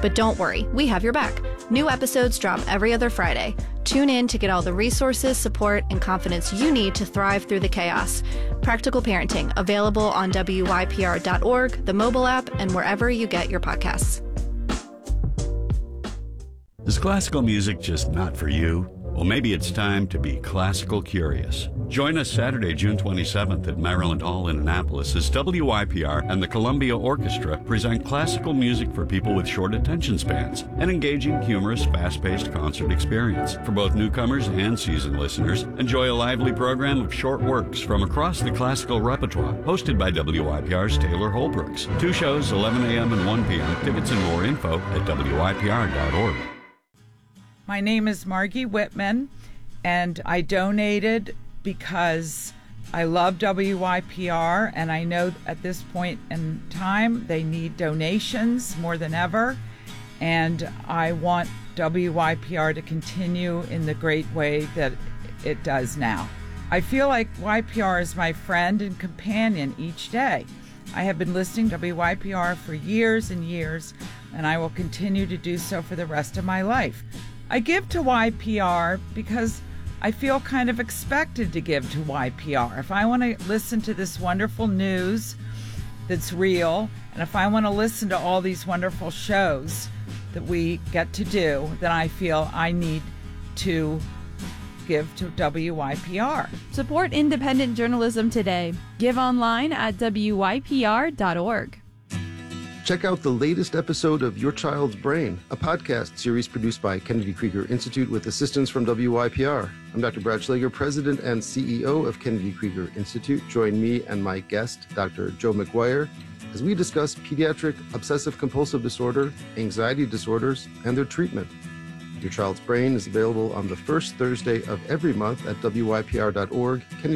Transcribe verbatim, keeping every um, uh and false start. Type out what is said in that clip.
But don't worry, we have your back. New episodes drop every other Friday. Tune in to get all the resources, support, and confidence you need to thrive through the chaos. Practical Parenting, available on W Y P R dot org, the mobile app, and wherever you get your podcasts. Is classical music just not for you? Well, maybe it's time to be classical curious. Join us Saturday, June twenty-seventh at Maryland Hall in Annapolis as W Y P R and the Columbia Orchestra present classical music for people with short attention spans, an engaging, humorous, fast-paced concert experience. For both newcomers and seasoned listeners, enjoy a lively program of short works from across the classical repertoire, hosted by W Y P R's Taylor Holbrooks. Two shows, eleven a.m. and one p.m. Tickets and more info at W Y P R dot org. My name is Margie Whitman, and I donated because I love W Y P R, and I know at this point in time they need donations more than ever, and I want W Y P R to continue in the great way that it does now. I feel like Y P R is my friend and companion each day. I have been listening to W Y P R for years and years, and I will continue to do so for the rest of my life. I give to Y P R because I feel kind of expected to give to Y P R. If I want to listen to this wonderful news that's real, and if I want to listen to all these wonderful shows that we get to do, then I feel I need to give to W Y P R. Support independent journalism today. Give online at W Y P R dot org. Check out the latest episode of Your Child's Brain, a podcast series produced by Kennedy Krieger Institute with assistance from W Y P R. I'm Doctor Brad Schlager, President and C E O of Kennedy Krieger Institute. Join me and my guest, Doctor Joe McGuire, as we discuss pediatric obsessive-compulsive disorder, anxiety disorders, and their treatment. Your Child's Brain is available on the first Thursday of every month at W Y P R dot org. Kennedy